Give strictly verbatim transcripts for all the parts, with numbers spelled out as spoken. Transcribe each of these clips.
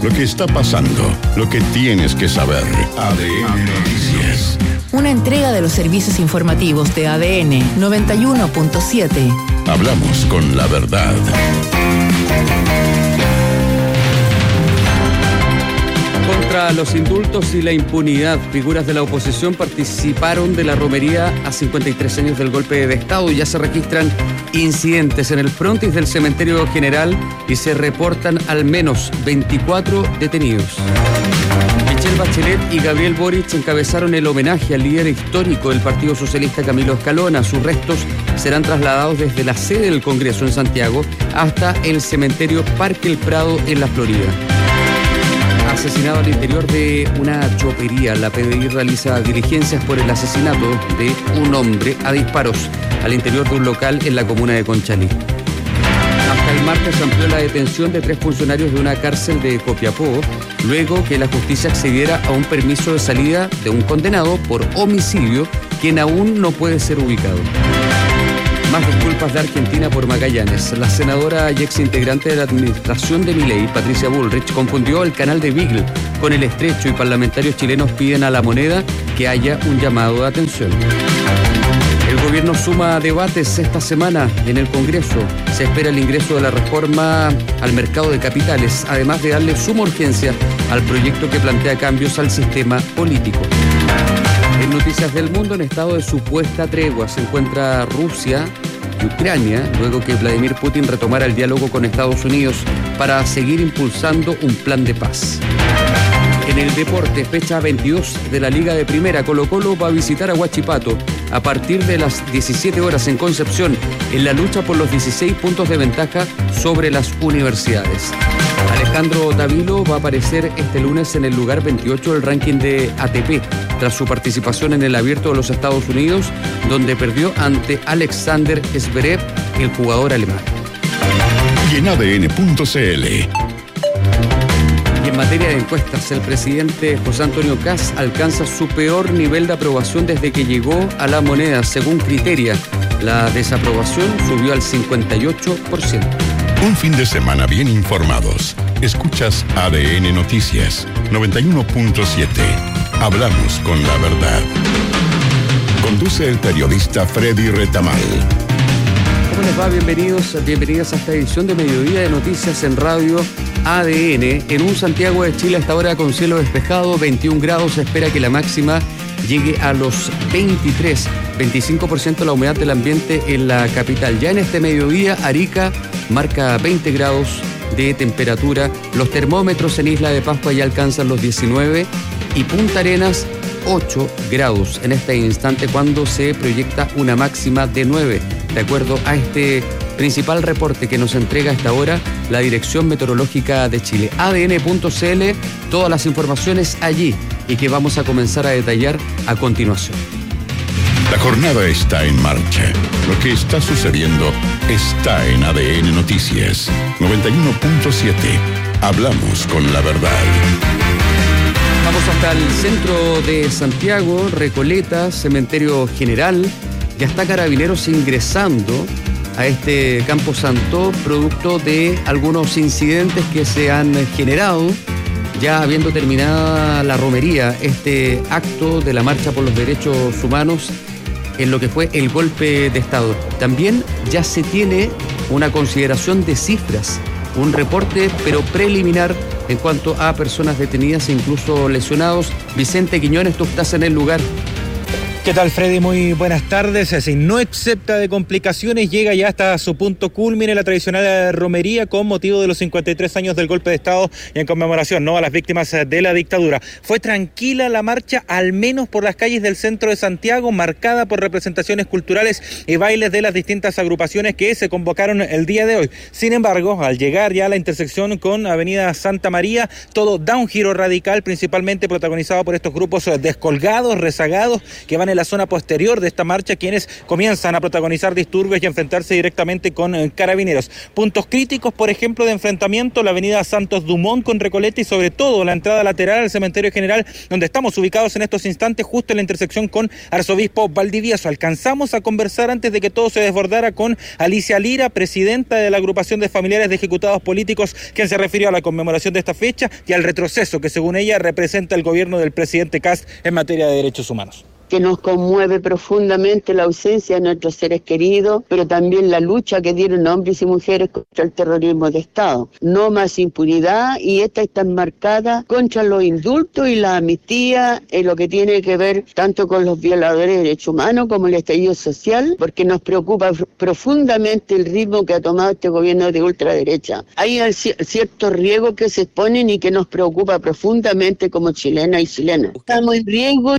lo que está pasando, lo que tienes que saber. A D N Noticias. Una entrega de los servicios informativos de A D N noventa y uno punto siete. Hablamos con la verdad. Contra los indultos y la impunidad, figuras de la oposición participaron de la romería a cincuenta y tres años del golpe de Estado y ya se registran incidentes en el frontis del Cementerio General y se reportan al menos veinticuatro detenidos. Michelle Bachelet y Gabriel Boric encabezaron el homenaje al líder histórico del Partido Socialista Camilo Escalona. Sus restos serán trasladados desde la sede del Congreso en Santiago hasta el cementerio Parque El Prado en la Florida. Asesinado al interior de una chopería. La P D I realiza diligencias por el asesinato de un hombre a disparos al interior de un local en la comuna de Conchalí. Hasta el martes se amplió la detención de tres funcionarios de una cárcel de Copiapó, luego que la justicia accediera a un permiso de salida de un condenado por homicidio, quien aún no puede ser ubicado. Más disculpas de Argentina por Magallanes. La senadora y exintegrante de la administración de Milei, Patricia Bullrich, confundió el canal de Beagle con el Estrecho y parlamentarios chilenos piden a La Moneda que haya un llamado de atención. El gobierno suma debates esta semana en el Congreso. Se espera el ingreso de la reforma al mercado de capitales, además de darle suma urgencia al proyecto que plantea cambios al sistema político. En Noticias del Mundo, en estado de supuesta tregua, se encuentra Rusia y Ucrania, luego que Vladimir Putin retomara el diálogo con Estados Unidos para seguir impulsando un plan de paz. En el deporte, fecha veintidós de la Liga de Primera, Colo-Colo va a visitar a Huachipato a partir de las diecisiete horas en Concepción, en la lucha por los dieciséis puntos de ventaja sobre las universidades. Alejandro Davilo va a aparecer este lunes en el lugar veintiocho del ranking de A T P, tras su participación en el Abierto de los Estados Unidos, donde perdió ante Alexander Zverev, el jugador alemán. Y en A D N punto C L. Y en materia de encuestas, el presidente José Antonio Kast alcanza su peor nivel de aprobación desde que llegó a La Moneda, según Criteria. La desaprobación subió al cincuenta y ocho por ciento. Un fin de semana bien informados. Escuchas A D N Noticias noventa y uno punto siete. Hablamos con la verdad. Conduce el periodista Freddy Retamal. ¿Cómo les va? Bienvenidos, bienvenidas a esta edición de Mediodía de Noticias en Radio A D N. En un Santiago de Chile, hasta ahora con cielo despejado, veintiún grados. Se espera que la máxima llegue a los veintitrés, veinticinco por ciento la humedad del ambiente en la capital. Ya en este mediodía, Arica marca veinte grados de temperatura. Los termómetros en Isla de Pascua ya alcanzan los diecinueve y Punta Arenas ocho grados en este instante, cuando se proyecta una máxima de nueve, de acuerdo a este principal reporte que nos entrega a esta hora la Dirección Meteorológica de Chile. A D N punto C L, todas las informaciones allí y que vamos a comenzar a detallar a continuación. La jornada está en marcha. Lo que está sucediendo está en A D N Noticias noventa y uno punto siete. Hablamos con la verdad. Vamos hasta el centro de Santiago, Recoleta, Cementerio General. Ya está Carabineros ingresando a este Camposanto, producto de algunos incidentes que se han generado, ya habiendo terminada la romería, este acto de la Marcha por los Derechos Humanos en lo que fue el golpe de Estado. También ya se tiene una consideración de cifras, un reporte pero preliminar en cuanto a personas detenidas e incluso lesionados. Vicente Quiñones, tú estás en el lugar. ¿Qué tal, Freddy? Muy buenas tardes. Así, no excepta de complicaciones, llega ya hasta su punto culmine la tradicional romería con motivo de los cincuenta y tres años del golpe de Estado y en conmemoración, ¿no?, a las víctimas de la dictadura. Fue tranquila la marcha, al menos por las calles del centro de Santiago, marcada por representaciones culturales y bailes de las distintas agrupaciones que se convocaron el día de hoy. Sin embargo, al llegar ya a la intersección con Avenida Santa María, todo da un giro radical, principalmente protagonizado por estos grupos descolgados, rezagados, que van en la zona posterior de esta marcha quienes comienzan a protagonizar disturbios y a enfrentarse directamente con eh, carabineros. Puntos críticos, por ejemplo, de enfrentamiento, la avenida Santos Dumont con Recoleta y sobre todo la entrada lateral al cementerio general, donde estamos ubicados en estos instantes justo en la intersección con Arzobispo Valdivieso. Alcanzamos a conversar antes de que todo se desbordara con Alicia Lira, presidenta de la agrupación de familiares de ejecutados políticos, quien se refirió a la conmemoración de esta fecha y al retroceso que según ella representa el gobierno del presidente Kast en materia de derechos humanos. Que nos conmueve profundamente la ausencia de nuestros seres queridos, pero también la lucha que dieron hombres y mujeres contra el terrorismo de Estado. No más impunidad, y esta está enmarcada contra los indultos y la amnistía en lo que tiene que ver tanto con los violadores de derechos humanos como el estallido social, porque nos preocupa profundamente el ritmo que ha tomado este gobierno de ultraderecha. Hay ciertos riesgos que se exponen y que nos preocupa profundamente como chilenas y chilenos. Estamos en riesgo.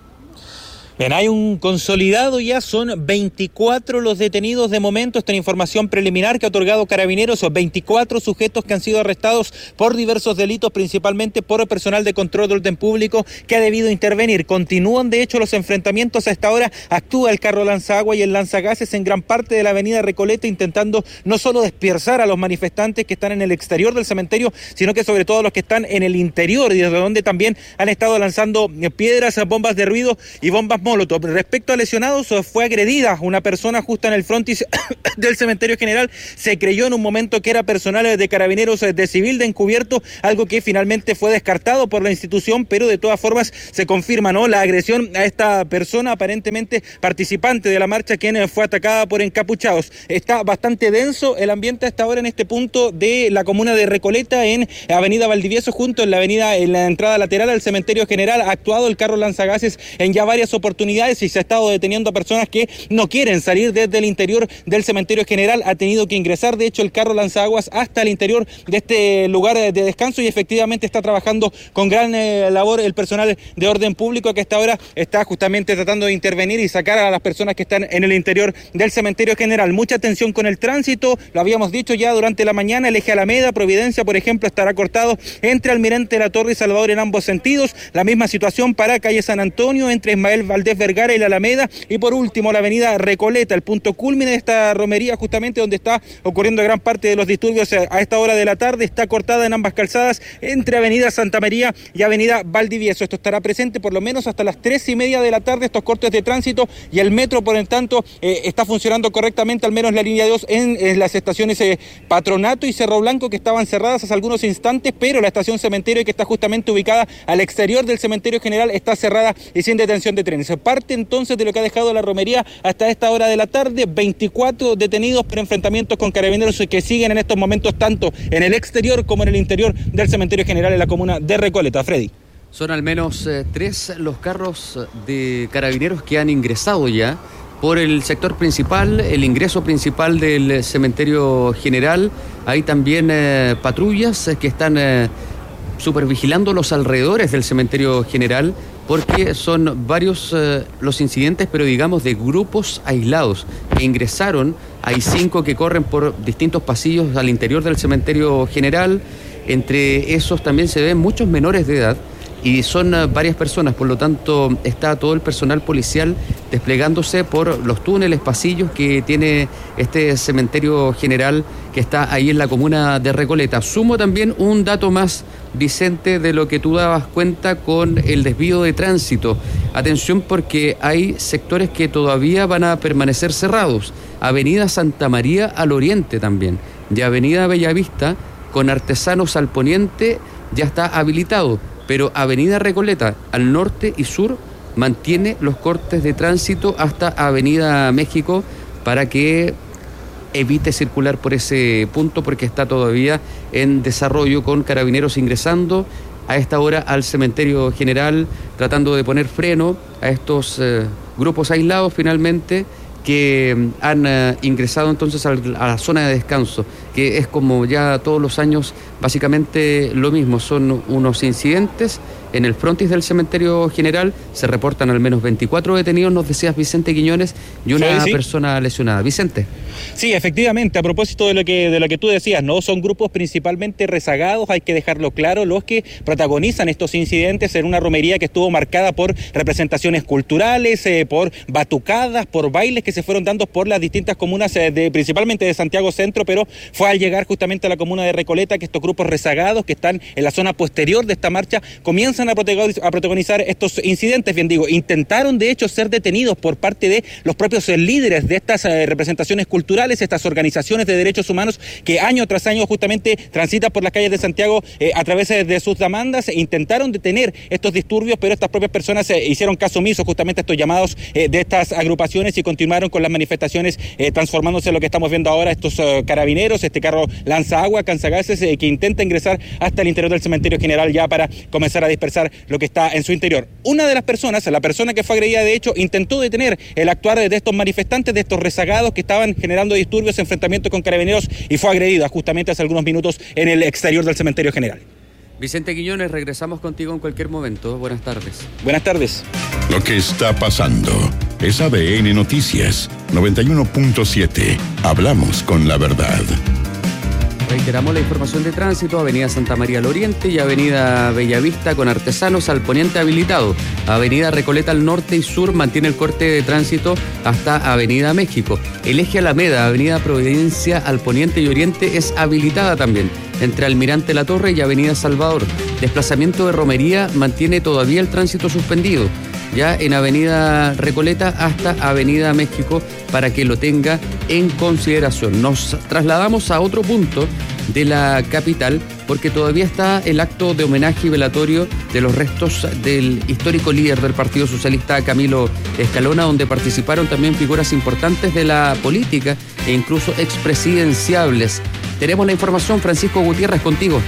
Bien, hay un consolidado ya, son veinticuatro los detenidos de momento, esta información preliminar que ha otorgado Carabineros, son veinticuatro sujetos que han sido arrestados por diversos delitos, principalmente por el personal de control de orden público que ha debido intervenir. Continúan de hecho los enfrentamientos, a esta hora actúa el carro lanzagua y el lanzagases en gran parte de la avenida Recoleta, intentando no solo dispersar a los manifestantes que están en el exterior del cementerio, sino que sobre todo los que están en el interior, y desde donde también han estado lanzando piedras, bombas de ruido y bombas molotov. Respecto a lesionados, fue agredida una persona justo en el frontis del cementerio general. Se creyó en un momento que era personal de Carabineros de civil de encubierto, algo que finalmente fue descartado por la institución, pero de todas formas se confirma, ¿no?, la agresión a esta persona aparentemente participante de la marcha, quien fue atacada por encapuchados. Está bastante denso el ambiente hasta ahora en este punto de la comuna de Recoleta, en avenida Valdivieso, junto en la avenida, en la entrada lateral al cementerio general. Ha actuado el carro lanzagases en ya varias oportunidades y se ha estado deteniendo a personas que no quieren salir desde el interior del cementerio general. Ha tenido que ingresar, de hecho, el carro lanzaguas hasta el interior de este lugar de descanso, y efectivamente está trabajando con gran eh, labor el personal de orden público, que hasta ahora está justamente tratando de intervenir y sacar a las personas que están en el interior del cementerio general. Mucha atención con el tránsito, lo habíamos dicho ya durante la mañana. El eje Alameda, Providencia, por ejemplo, estará cortado entre Almirante La Torre y Salvador en ambos sentidos. La misma situación para calle San Antonio, entre Ismael Valdés Vergara y la Alameda, y por último la avenida Recoleta, el punto culmine de esta romería, justamente donde está ocurriendo gran parte de los disturbios a esta hora de la tarde. Está cortada en ambas calzadas entre avenida Santa María y avenida Valdivieso. Esto estará presente por lo menos hasta las tres y media de la tarde, estos cortes de tránsito, y el metro por el tanto eh, está funcionando correctamente, al menos la línea dos en, en las estaciones eh, Patronato y Cerro Blanco, que estaban cerradas hace algunos instantes, pero la estación Cementerio, que está justamente ubicada al exterior del cementerio general, está cerrada y sin detención de trenes. Parte entonces de lo que ha dejado la romería hasta esta hora de la tarde, veinticuatro detenidos por enfrentamientos con Carabineros que siguen en estos momentos tanto en el exterior como en el interior del cementerio general en la comuna de Recoleta. Freddy. Son al menos eh, tres los carros de Carabineros que han ingresado ya por el sector principal, el ingreso principal del cementerio general. Hay también eh, patrullas eh, que están eh, supervigilando los alrededores del cementerio general, porque son varios eh, los incidentes, pero digamos de grupos aislados que ingresaron. Hay cinco que corren por distintos pasillos al interior del cementerio general. Entre esos también se ven muchos menores de edad, y son uh, varias personas, por lo tanto está todo el personal policial desplegándose por los túneles, pasillos que tiene este cementerio general que está ahí en la comuna de Recoleta. Sumo también un dato más, Vicente, de lo que tú dabas cuenta con el desvío de tránsito. Atención, porque hay sectores que todavía van a permanecer cerrados. Avenida Santa María al oriente también, y Avenida Bellavista con Artesanos al poniente ya está habilitado, pero Avenida Recoleta al norte y sur mantiene los cortes de tránsito hasta Avenida México para que evite circular por ese punto, porque está todavía en desarrollo, con Carabineros ingresando a esta hora al cementerio general, tratando de poner freno a estos eh, grupos aislados finalmente que han uh, ingresado entonces al, a la zona de descanso, que es como ya todos los años básicamente lo mismo. Son unos incidentes en el frontis del cementerio general, se reportan al menos veinticuatro detenidos, nos decías, Vicente Quiñones, y una sí, sí. persona lesionada. Vicente. Sí, efectivamente, a propósito de lo que de lo que tú decías, ¿no? Son grupos principalmente rezagados, hay que dejarlo claro, los que protagonizan estos incidentes en una romería que estuvo marcada por representaciones culturales, eh, por batucadas, por bailes que se fueron dando por las distintas comunas, eh, de, principalmente de Santiago Centro, pero fue al llegar justamente a la comuna de Recoleta que estos grupos rezagados que están en la zona posterior de esta marcha comienzan a protagonizar, a protagonizar estos incidentes, bien digo, intentaron de hecho ser detenidos por parte de los propios eh, líderes de estas eh, representaciones culturales, estas organizaciones de derechos humanos que año tras año justamente transitan por las calles de Santiago eh, a través eh, de sus demandas, intentaron detener estos disturbios, pero estas propias personas eh, hicieron caso omiso justamente a estos llamados eh, de estas agrupaciones y continuaron con las manifestaciones, eh, transformándose en lo que estamos viendo ahora, estos uh, carabineros, este carro lanza agua, canzagases, eh, que intenta ingresar hasta el interior del cementerio general ya para comenzar a dispersar lo que está en su interior. Una de las personas, la persona que fue agredida de hecho, intentó detener el actuar de estos manifestantes, de estos rezagados que estaban generando disturbios, enfrentamientos con carabineros, y fue agredida justamente hace algunos minutos en el exterior del cementerio general. Vicente Quiñones, regresamos contigo en cualquier momento. Buenas tardes. Buenas tardes. Lo que está pasando es A D N Noticias noventa y uno punto siete. Hablamos con la verdad. Reiteramos la información de tránsito: Avenida Santa María al oriente y Avenida Bellavista con Artesanos al poniente habilitado. Avenida Recoleta al norte y sur mantiene el corte de tránsito hasta Avenida México. El eje Alameda, Avenida Providencia al poniente y oriente es habilitada también, entre Almirante La Torre y Avenida Salvador. Desplazamiento de Romería mantiene todavía el tránsito suspendido, ya en Avenida Recoleta hasta Avenida México, para que lo tenga en consideración. Nos trasladamos a otro punto de la capital, porque todavía está el acto de homenaje y velatorio de los restos del histórico líder del Partido Socialista, Camilo Escalona, donde participaron también figuras importantes de la política e incluso expresidenciables. Tenemos la información, Francisco Gutiérrez, contigo.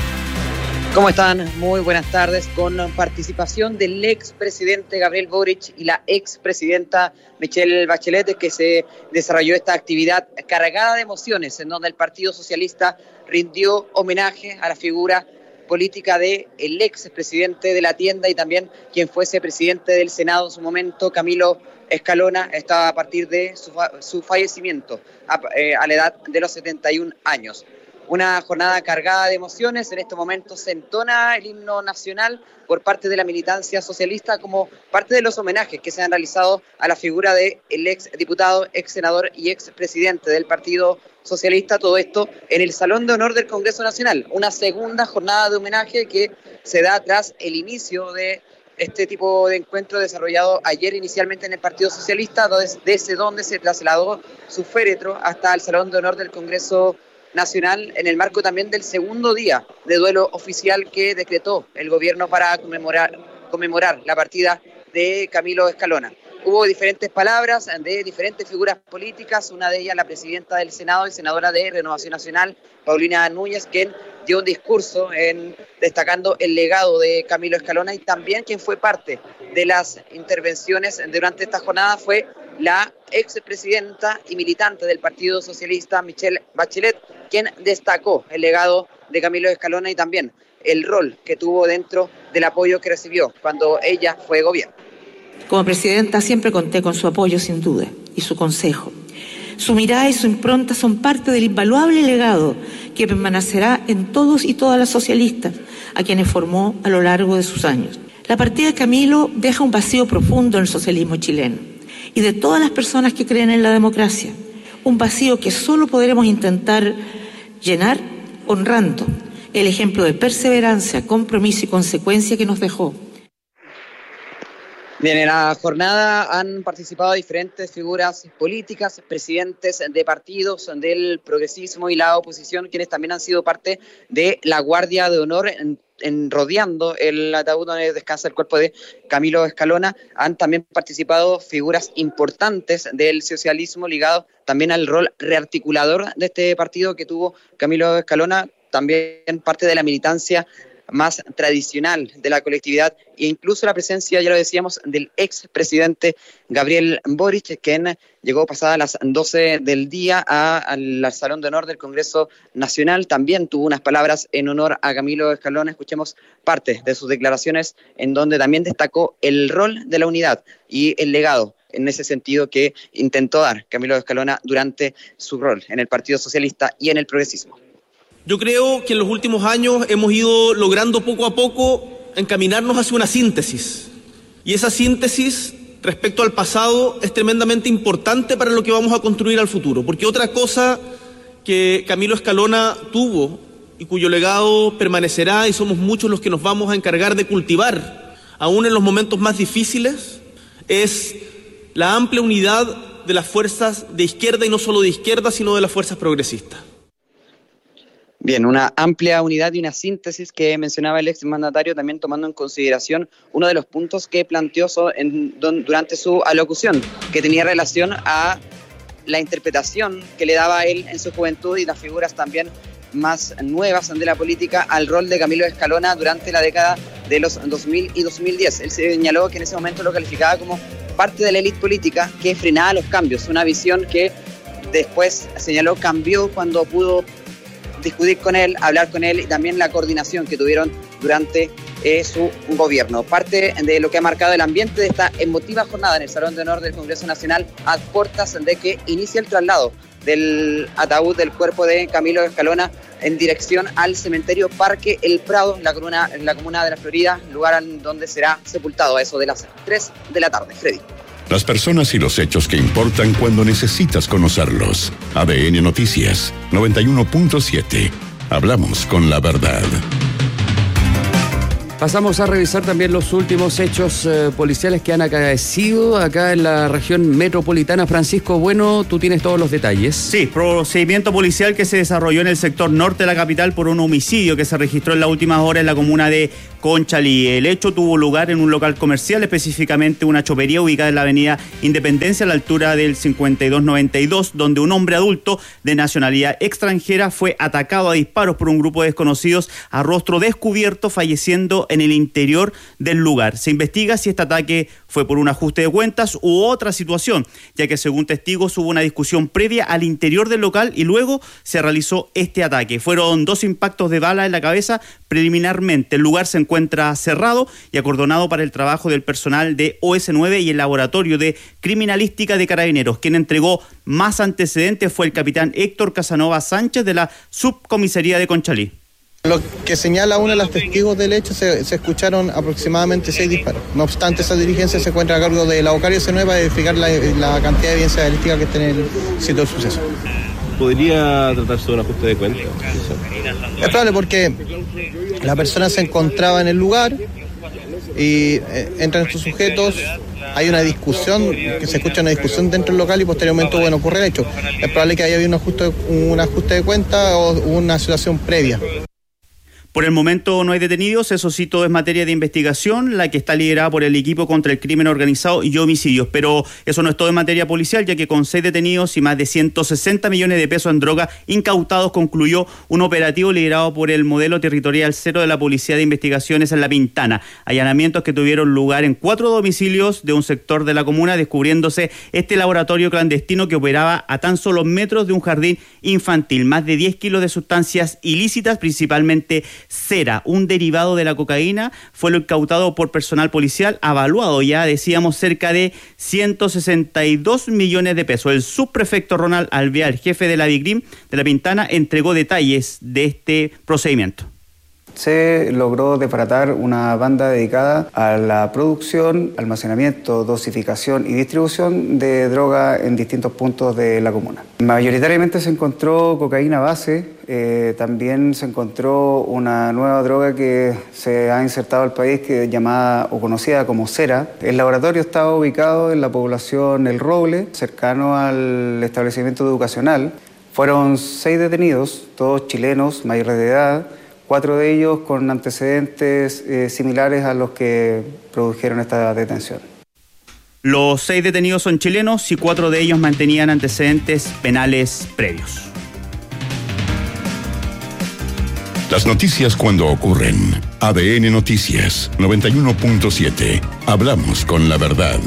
¿Cómo están? Muy buenas tardes. Con participación del expresidente Gabriel Boric y la expresidenta Michelle Bachelet, que se desarrolló esta actividad cargada de emociones, en donde el Partido Socialista rindió homenaje a la figura política del expresidente de la tienda y también quien fuese presidente del Senado en su momento, Camilo Escalona, estaba a partir de su, su fallecimiento a, eh, a la edad de los setenta y un años. Una jornada cargada de emociones. En estos momentos se entona el himno nacional por parte de la militancia socialista como parte de los homenajes que se han realizado a la figura del ex diputado, ex senador y ex presidente del Partido Socialista. Todo esto en el Salón de Honor del Congreso Nacional. Una segunda jornada de homenaje que se da tras el inicio de este tipo de encuentro desarrollado ayer inicialmente en el Partido Socialista, desde donde se trasladó su féretro hasta el Salón de Honor del Congreso Nacional, en el marco también del segundo día de duelo oficial que decretó el gobierno para conmemorar, conmemorar la partida de Camilo Escalona. Hubo diferentes palabras de diferentes figuras políticas, una de ellas la presidenta del Senado y senadora de Renovación Nacional, Paulina Núñez, quien dio un discurso en, destacando el legado de Camilo Escalona, y también quien fue parte de las intervenciones durante esta jornada fue la expresidenta y militante del Partido Socialista, Michelle Bachelet, quien destacó el legado de Camilo Escalona y también el rol que tuvo dentro del apoyo que recibió cuando ella fue gobierno. Como presidenta siempre conté con su apoyo sin duda y su consejo. Su mirada y su impronta son parte del invaluable legado que permanecerá en todos y todas las socialistas a quienes formó a lo largo de sus años. La partida de Camilo deja un vacío profundo en el socialismo chileno y de todas las personas que creen en la democracia. Un vacío que solo podremos intentar llenar honrando el ejemplo de perseverancia, compromiso y consecuencia que nos dejó. Bien, en la jornada han participado diferentes figuras políticas, presidentes de partidos del progresismo y la oposición, quienes también han sido parte de la Guardia de Honor en, en rodeando el ataúd donde descansa el cuerpo de Camilo Escalona. Han también participado figuras importantes del socialismo ligados también al rol rearticulador de este partido que tuvo Camilo Escalona, también parte de la militancia más tradicional de la colectividad e incluso la presencia, ya lo decíamos, del expresidente Gabriel Boric, quien llegó pasadas las doce del día a, al Salón de Honor del Congreso Nacional. También tuvo unas palabras en honor a Camilo Escalona. Escuchemos parte de sus declaraciones en donde también destacó el rol de la unidad y el legado en ese sentido que intentó dar Camilo Escalona durante su rol en el Partido Socialista y en el progresismo. Yo creo que en los últimos años hemos ido logrando poco a poco encaminarnos hacia una síntesis. Y esa síntesis respecto al pasado es tremendamente importante para lo que vamos a construir al futuro. Porque otra cosa que Camilo Escalona tuvo y cuyo legado permanecerá, y somos muchos los que nos vamos a encargar de cultivar, aún en los momentos más difíciles, es la amplia unidad de las fuerzas de izquierda, y no solo de izquierda, sino de las fuerzas progresistas. Bien, una amplia unidad y una síntesis que mencionaba el exmandatario, también tomando en consideración uno de los puntos que planteó en, don, durante su alocución, que tenía relación a la interpretación que le daba él en su juventud y las figuras también más nuevas de la política al rol de Camilo Escalona durante la década de los dos mil y dos mil diez. Él señaló que en ese momento lo calificaba como parte de la élite política que frenaba los cambios, una visión que después señaló cambió cuando pudo discutir con él, hablar con él, y también la coordinación que tuvieron durante eh, su gobierno. Parte de lo que ha marcado el ambiente de esta emotiva jornada en el Salón de Honor del Congreso Nacional, a puertas de que inicia el traslado del ataúd del cuerpo de Camilo Escalona en dirección al cementerio Parque El Prado, en la comuna, en la comuna de La Florida, lugar donde será sepultado a eso de las tres de la tarde. Freddy. Las personas y los hechos que importan cuando necesitas conocerlos. A D N Noticias noventa y uno punto siete. Hablamos con la verdad. Pasamos a revisar también los últimos hechos eh, policiales que han acaecido acá en la región metropolitana. Francisco Bueno, tú tienes todos los detalles. Sí, procedimiento policial que se desarrolló en el sector norte de la capital por un homicidio que se registró en las últimas horas en la comuna de Conchalí. El hecho tuvo lugar en un local comercial, específicamente una chopería ubicada en la avenida Independencia a la altura del cincuenta y dos noventa y dos, donde un hombre adulto de nacionalidad extranjera fue atacado a disparos por un grupo de desconocidos a rostro descubierto, falleciendo en el interior del lugar. Se investiga si este ataque fue por un ajuste de cuentas u otra situación, ya que según testigos hubo una discusión previa al interior del local y luego se realizó este ataque. Fueron dos impactos de bala en la cabeza preliminarmente. El lugar se encuentra cerrado y acordonado para el trabajo del personal de O S nueve y el laboratorio de criminalística de Carabineros. Quien entregó más antecedentes fue el capitán Héctor Casanova Sánchez de la subcomisaría de Conchalí. Lo que señala uno de los testigos del hecho, se, se escucharon aproximadamente seis disparos. No obstante, esa diligencia se encuentra a cargo de la Bocario C nueve para verificar la, la cantidad de evidencia balística que está en el sitio del suceso. ¿Podría tratarse de un ajuste de cuentas? Es probable porque la persona se encontraba en el lugar y eh, entran estos sujetos, hay una discusión, que se escucha una discusión dentro del local y posteriormente, bueno, ocurre el hecho. Es probable que haya habido un ajuste, un ajuste de cuentas o una situación previa. Por el momento no hay detenidos, eso sí, todo es materia de investigación, la que está liderada por el equipo contra el crimen organizado y homicidios, pero eso no es todo en materia policial, ya que con seis detenidos y más de ciento sesenta millones de pesos en droga incautados concluyó un operativo liderado por el modelo territorial cero de la Policía de Investigaciones en La Pintana. Allanamientos que tuvieron lugar en cuatro domicilios de un sector de la comuna, descubriéndose este laboratorio clandestino que operaba a tan solo metros de un jardín infantil. Más de diez kilos de sustancias ilícitas, principalmente cera, un derivado de la cocaína, fue lo incautado por personal policial, avaluado ya, decíamos, cerca de ciento sesenta y dos millones de pesos. El subprefecto Ronald Alvear, jefe de la DIGRIM de La Pintana, entregó detalles de este procedimiento. Se logró desbaratar una banda dedicada a la producción, almacenamiento, dosificación y distribución de droga en distintos puntos de la comuna. Mayoritariamente se encontró cocaína base, eh, también se encontró una nueva droga que se ha insertado al país, que es llamada o conocida como cera. El laboratorio estaba ubicado en la población El Roble, cercano al establecimiento educacional. Fueron seis detenidos, todos chilenos, mayores de edad, cuatro de ellos con antecedentes eh, similares a los que produjeron esta detención. Los seis detenidos son chilenos y cuatro de ellos mantenían antecedentes penales previos. Las noticias cuando ocurren. A D N Noticias noventa y uno punto siete. Hablamos con la verdad.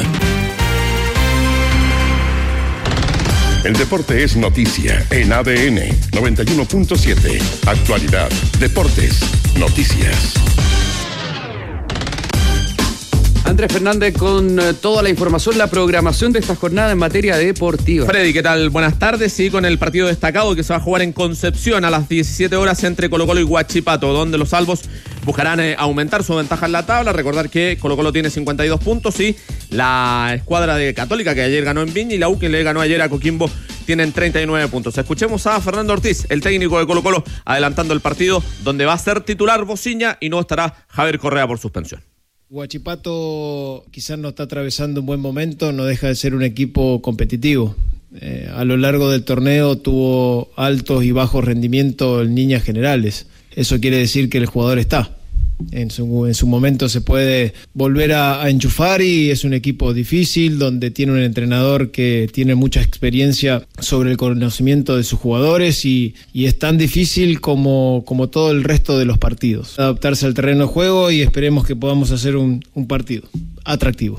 El deporte es noticia en A D N noventa y uno punto siete. Actualidad, deportes, noticias. Andrés Fernández con eh, toda la información, la programación de esta jornada en materia deportiva. Freddy, ¿qué tal? Buenas tardes. Sí, con el partido destacado que se va a jugar en Concepción a las diecisiete horas entre Colo-Colo y Huachipato, donde los albos buscarán eh, aumentar su ventaja en la tabla. Recordar que Colo-Colo tiene cincuenta y dos puntos y la escuadra de Católica, que ayer ganó en Viña, y la U, que le ganó ayer a Coquimbo, tienen treinta y nueve puntos. Escuchemos a Fernando Ortiz, el técnico de Colo-Colo, adelantando el partido, donde va a ser titular Bociña y no estará Javier Correa por suspensión. Huachipato quizás no está atravesando un buen momento, no deja de ser un equipo competitivo. Eh, a lo largo del torneo tuvo altos y bajos rendimientos en líneas generales. Eso quiere decir que el jugador está. En su, en su momento se puede volver a, a enchufar, y es un equipo difícil donde tiene un entrenador que tiene mucha experiencia sobre el conocimiento de sus jugadores, y, y es tan difícil como, como todo el resto de los partidos. Adaptarse al terreno de juego, y esperemos que podamos hacer un, un partido atractivo.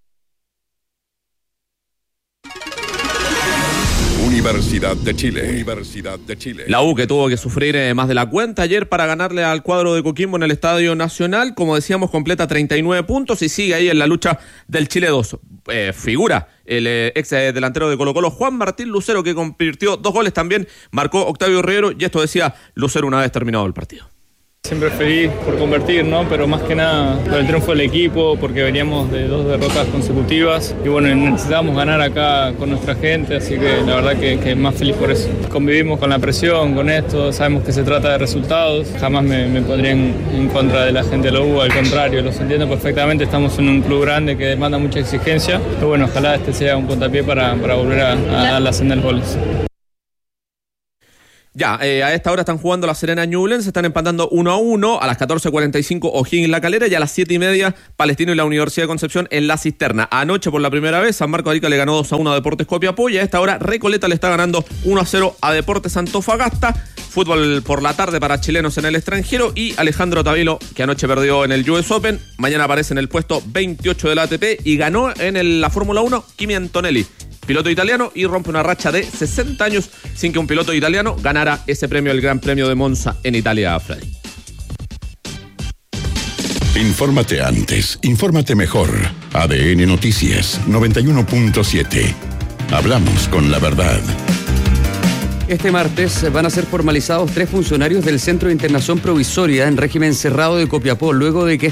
Universidad de Chile. Universidad de Chile. La U, que tuvo que sufrir eh, más de la cuenta ayer para ganarle al cuadro de Coquimbo en el Estadio Nacional, como decíamos, completa treinta y nueve puntos y sigue ahí en la lucha del Chile dos. Eh, figura el eh, ex eh, delantero de Colo-Colo, Juan Martín Lucero, que convirtió dos goles también, marcó Octavio Rivero, y esto decía Lucero una vez terminado el partido. Siempre feliz por convertir, ¿no? Pero más que nada por el triunfo del equipo, porque veníamos de dos derrotas consecutivas y bueno, necesitábamos ganar acá con nuestra gente, así que la verdad que, que más feliz por eso. Convivimos con la presión, con esto, sabemos que se trata de resultados, jamás me, me pondría en, en contra de la gente de la U, al contrario, los entiendo perfectamente, estamos en un club grande que demanda mucha exigencia, pero bueno, ojalá este sea un puntapié para, para volver a, a, a la senda de los goles. Ya, eh, a esta hora están jugando La Serena Ñublense, están empatando uno a uno, a las catorce cuarenta y cinco O'Higgins La Calera, y a las siete y media Palestino y la Universidad de Concepción en La Cisterna. Anoche, por la primera vez, San Marcos de Arica le ganó dos a uno a Deportes Copiapó, y a esta hora Recoleta le está ganando uno a cero a Deportes Antofagasta. Fútbol por la tarde para chilenos en el extranjero, y Alejandro Tavilo, que anoche perdió en el U S Open, mañana aparece en el puesto veintiocho de la A T P y ganó en el, la Fórmula uno Kimi Antonelli, piloto italiano, y rompe una racha de sesenta años sin que un piloto italiano ganara ese premio, el Gran Premio de Monza en Italia, Freddy. Infórmate antes, infórmate mejor. A D N Noticias noventa y uno punto siete. Hablamos con la verdad. Este martes van a ser formalizados tres funcionarios del Centro de Internación Provisoria en régimen cerrado de Copiapó, luego de que